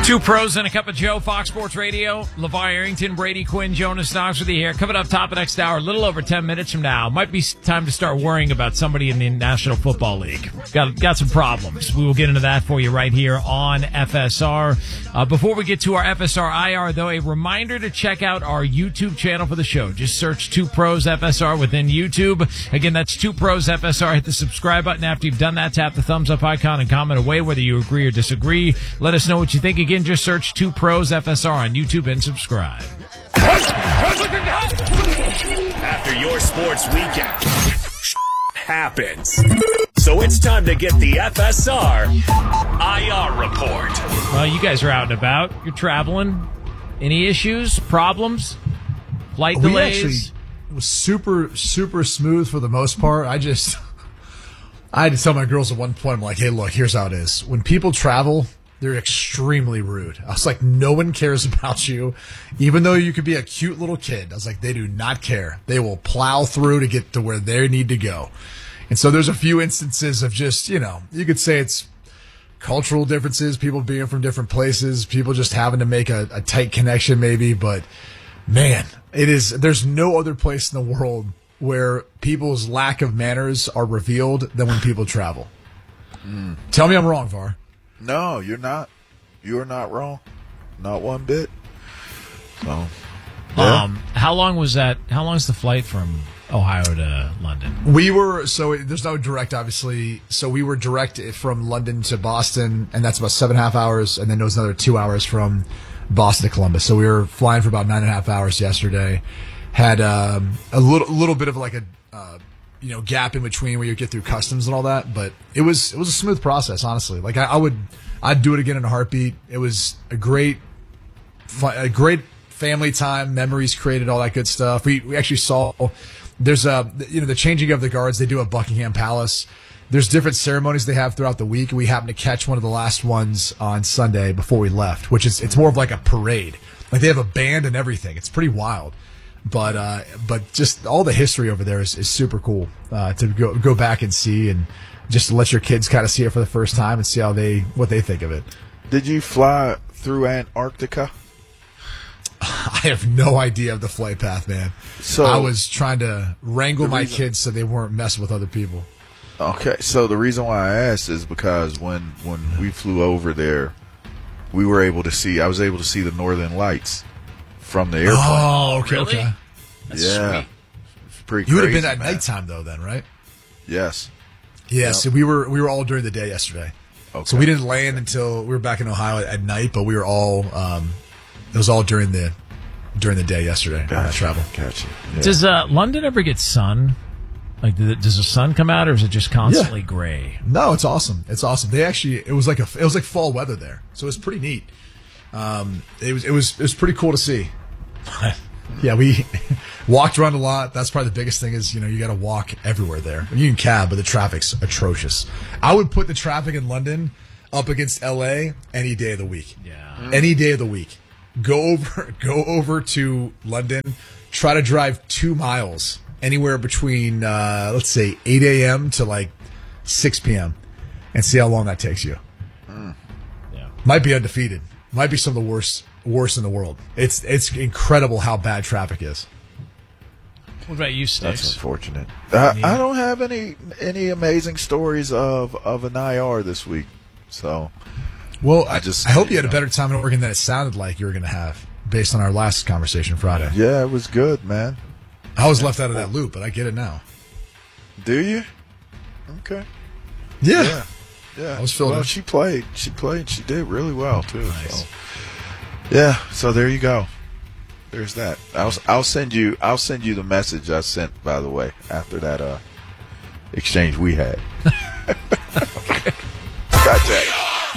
Two pros and a cup of Joe, Fox Sports Radio. LeVar Arrington, Brady Quinn, Jonas Knox with you here. Coming up top of next hour, a little over 10 minutes from now. Might be time to start worrying about somebody in the National Football League. Got some problems. We will get into that for you right here on FSR. Before we get to our FSR IR, though, a reminder to check out our YouTube channel for the show. Just search Two Pros FSR within YouTube. Again, that's Two Pros FSR. Hit the subscribe button. After you've done that, tap the thumbs up icon and comment away whether you agree or disagree. Let us know what you think. Again, just search Two Pros FSR on YouTube and subscribe. After your sports weekend happens. So it's time to get the FSR IR report. Well, you guys are out and about. You're traveling. Any issues, problems, flight delays? It was super smooth for the most part. I had to tell my girls at one point, I'm like, hey, look, here's how it is. When people travel, they're extremely rude. I was like, no one cares about you. Even though you could be a cute little kid, I was like, they do not care. They will plow through to get to where they need to go. And so there's a few instances of just, you could say it's cultural differences, people being from different places, people just having to make a tight connection maybe. But, man, there's no other place in the world where people's lack of manners are revealed than when people travel. Tell me I'm wrong, Var. No, you're not. You're not wrong. Not one bit. So, yeah. How long was that? How long is the flight from Ohio to London? There's no direct, obviously. So we were direct from London to Boston, and that's about 7.5 hours, and then there was another 2 hours from Boston to Columbus. So we were flying for about 9.5 hours yesterday. Had a little bit of like a gap in between where you get through customs and all that, but it was a smooth process, honestly. Like I'd do it again in a heartbeat. It was a great family time, memories created, all that good stuff. We actually saw there's the changing of the guards they do at Buckingham Palace. There's different ceremonies they have throughout the week. We happened to catch one of the last ones on Sunday before we left, which is it's more of like a parade. Like they have a band and everything. It's pretty wild. But just all the history over there is super cool to go back and see, and just to let your kids kind of see it for the first time and see what they think of it. Did you fly through Antarctica? I have no idea of the flight path, man. So I was trying to wrangle my kids so they weren't messing with other people. Okay, so the reason why I asked is because when we flew over there, I was able to see the Northern Lights from the airplane. Oh, okay, really? okay. That's yeah, sweet. It's pretty. You would crazy, have been at man. nighttime though, then, right? Yes. Yeah. Yep. So we were all during the day yesterday. Okay. So we didn't land until we were back in Ohio at night, but we were all. It was all during the day yesterday. Travel. Gotcha. Yeah. Does London ever get sun? Like, does the sun come out, or is it just constantly gray? No, it's awesome. It's awesome. It was like fall weather there, so it was pretty neat. It was pretty cool to see. Yeah, we walked around a lot. That's probably the biggest thing is, you got to walk everywhere there. You can cab, but the traffic's atrocious. I would put the traffic in London up against LA any day of the week. Yeah. Any day of the week. Go over to London, try to drive 2 miles anywhere between, let's say 8 a.m. to like 6 p.m. and see how long that takes you. Yeah. Might be undefeated. Might be some of the worst in the world. It's incredible how bad traffic is. What about you, Sticks? That's unfortunate. I don't have any amazing stories of an IR this week. So, well, I hope you had a better time in Oregon than it sounded like you were going to have, based on our last conversation Friday. Yeah, it was good, man. I was left out of that loop, but I get it now. Do you? Okay. Yeah. Yeah. I was feeling it. She played. She did really well too. Nice. So. Yeah. So there you go. There's that. I'll send you the message I sent, by the way, after that exchange we had. Okay. Gotcha.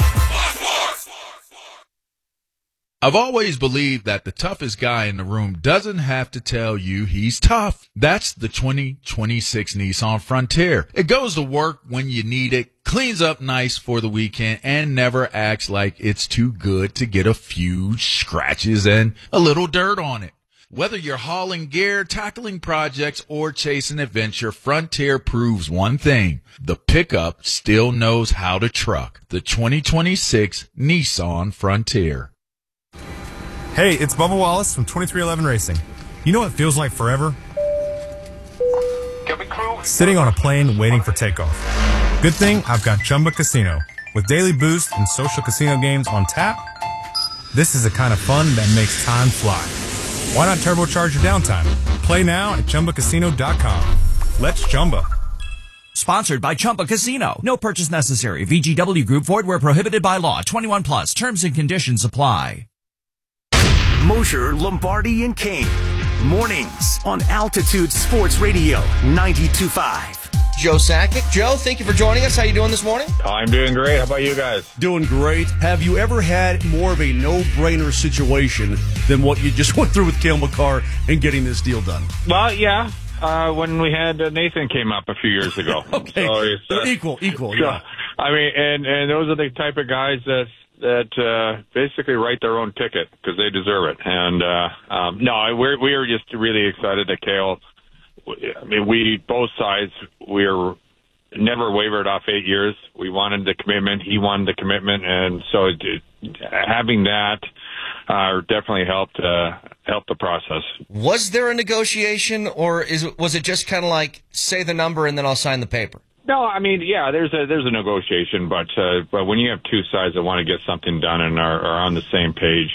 I've always believed that the toughest guy in the room doesn't have to tell you he's tough. That's the 2026 Nissan Frontier. It goes to work when you need it, cleans up nice for the weekend, and never acts like it's too good to get a few scratches and a little dirt on it. Whether you're hauling gear, tackling projects, or chasing adventure, Frontier proves one thing. The pickup still knows how to truck. The 2026 Nissan Frontier. Hey, it's Bubba Wallace from 2311 Racing. You know what feels like forever? Sitting on a plane waiting for takeoff. Good thing I've got Chumba Casino. With daily boost and social casino games on tap, this is the kind of fun that makes time fly. Why not turbocharge your downtime? Play now at ChumbaCasino.com. Let's Chumba. Sponsored by Chumba Casino. No purchase necessary. VGW Group. Void where prohibited by law. 21 plus. Terms and conditions apply. Mosher, Lombardi, and Kane. Mornings on Altitude Sports Radio 92.5. Joe Sakic. Joe, thank you for joining us. How you doing this morning? I'm doing great. How about you guys? Doing great. Have you ever had more of a no-brainer situation than what you just went through with Cale Makar and getting this deal done? Well, yeah. When we had Nathan came up a few years ago. Okay. So it's, equal. Yeah. I mean, and those are the type of guys that basically write their own ticket because they deserve it. And no, we are just really excited that Cale. I mean, both sides, we're never wavered off 8 years. We wanted the commitment. He wanted the commitment. And so having that definitely helped the process. Was there a negotiation, or was it just kind of like, say the number and then I'll sign the paper? No, I mean, yeah, there's a negotiation, but when you have two sides that want to get something done and are on the same page,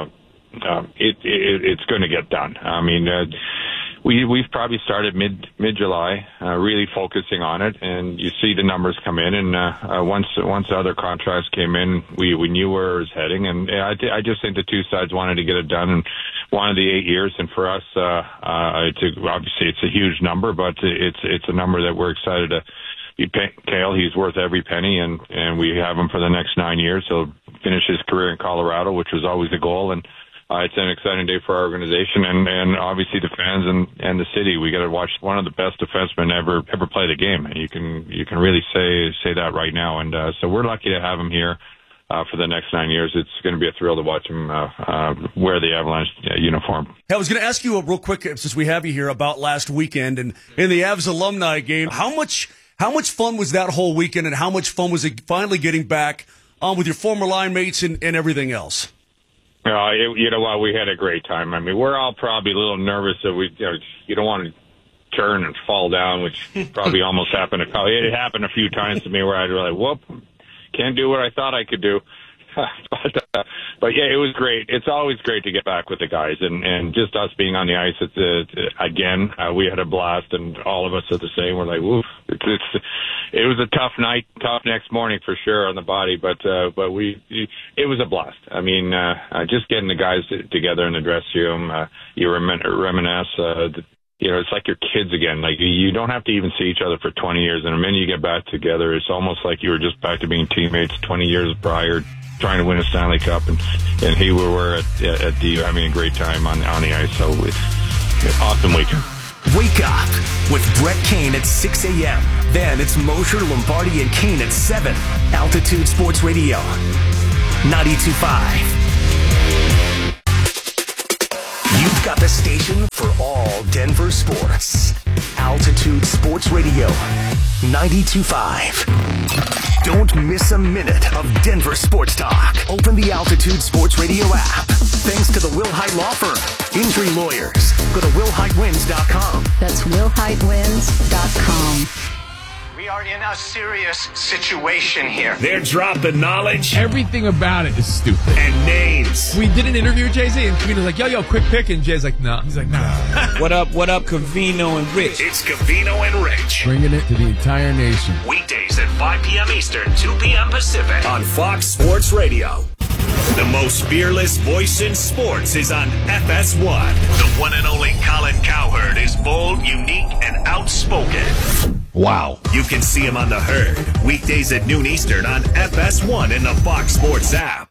it's going to get done. I mean, we've probably started mid-July, really focusing on it, and you see the numbers come in. And once the other contracts came in, we knew where it was heading. And I just think the two sides wanted to get it done and wanted the 8 years. And for us, obviously it's a huge number, but it's a number that we're excited to be paying Cale. He's worth every penny, and we have him for the next 9 years. He'll finish his career in Colorado, which was always the goal. And it's an exciting day for our organization and obviously the fans and the city. We got to watch one of the best defensemen ever play the game. And you can really say that right now. And so we're lucky to have him here for the next 9 years. It's going to be a thrill to watch him wear the Avalanche uniform. I was going to ask you real quick, since we have you here, about last weekend and in the Avs alumni game. How much fun was that whole weekend, and how much fun was it finally getting back with your former line mates and everything else? You know what? We had a great time. I mean, we're all probably a little nervous that you don't want to turn and fall down, which probably almost happened. It happened a few times to me where I'd be like, whoop, can't do what I thought I could do. But yeah, it was great. It's always great to get back with the guys, and just us being on the ice. Again, we had a blast, and all of us are the same. We're like, woof. It was a tough night, tough next morning for sure on the body, but it was a blast. I mean, just getting the guys together in the dressing room, you reminisce. It's like your kids again. Like, you don't have to even see each other for 20 years, and the minute you get back together, it's almost like you were just back to being teammates 20 years prior, trying to win a Stanley Cup, and here we were at the having a great time on the ice. So it's an awesome weekend. Wake up with Brett Kane at 6 a.m. Then it's Mosher, Lombardi, and Kane at 7. Altitude Sports Radio 92.5. You've got the station for all Denver sports. Altitude Sports Radio 92.5. Don't miss a minute of Denver sports talk. Open the Altitude Sports Radio app. Thanks to the Wilhite Law Firm. Injury lawyers. Go to WilhiteWins.com. That's WilhiteWins.com. We are in a serious situation here. They're dropping knowledge. Everything about it is stupid. And names. We did an interview with Jay-Z, and Cavino's like, yo, quick pick. And Jay's like, no. He's like, no. What up, Cavino and Rich? It's Cavino and Rich. Bringing it to the entire nation. Weekdays at 5 p.m. Eastern, 2 p.m. Pacific. On Fox Sports Radio. The most fearless voice in sports is on FS1. The one and only Colin Cowherd is bold, unique, and outspoken. Wow. You can see him on The Herd, weekdays at noon Eastern on FS1 in the Fox Sports app.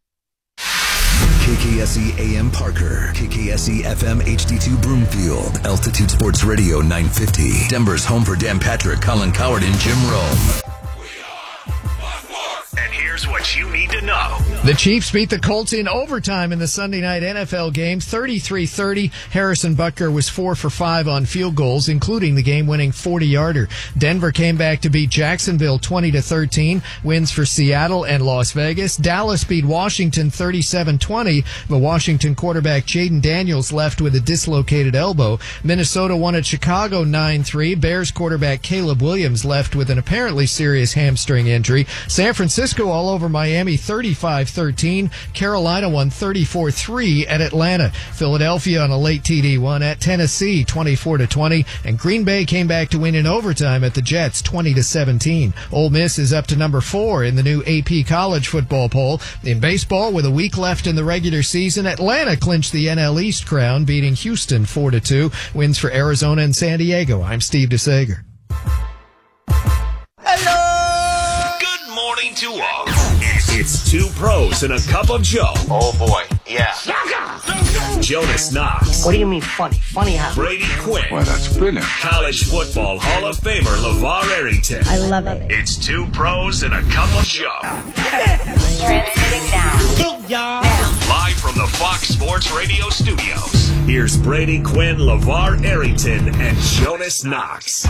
KKSE AM Parker, KKSE FM HD2 Broomfield, Altitude Sports Radio 950. Denver's home for Dan Patrick, Colin Cowherd, and Jim Rome. And here's what you need to know. The Chiefs beat the Colts in overtime in the Sunday night NFL game, 33-30. Harrison Butker was 4 for 5 on field goals, including the game-winning 40-yarder. Denver came back to beat Jacksonville 20-13. Wins for Seattle and Las Vegas. Dallas beat Washington 37-20. The Washington quarterback Jaden Daniels left with a dislocated elbow. Minnesota won at Chicago 9-3. Bears quarterback Caleb Williams left with an apparently serious hamstring injury. San Francisco all over Miami 35-13. Carolina won 34-3 at Atlanta. Philadelphia on a late TD won at Tennessee 24-20. And Green Bay came back to win in overtime at the Jets 20-17. Ole Miss is up to number 4 in the new AP college football poll. In baseball, with a week left in the regular season, Atlanta clinched the NL East crown, beating Houston 4-2. Wins for Arizona and San Diego. I'm Steve DeSager. Good morning to all. It's two pros and a cup of Joe. Oh boy, yeah. Jonas Knox. What do you mean funny? Funny how? Brady Quinn. Well, that's brilliant. College football Hall of Famer LeVar Arrington. I love it. It's two pros and a cup of Joe. Transmitting now. Live from the Fox Sports Radio studios. Here's Brady Quinn, LeVar Arrington, and Jonas Knox.